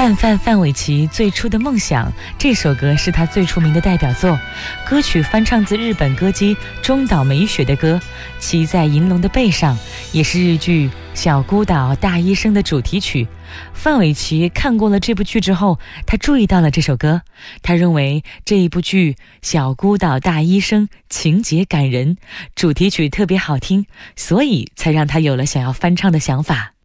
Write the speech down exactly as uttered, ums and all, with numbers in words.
范范范玮琪最初的梦想，这首歌是他最出名的代表作，歌曲翻唱自日本歌姬中岛美雪的歌《骑在银龙的背上》，也是日剧《小孤岛大医生》的主题曲。范玮琪看过了这部剧之后，他注意到了这首歌，他认为这一部剧《小孤岛大医生》情节感人，主题曲特别好听，所以才让他有了想要翻唱的想法。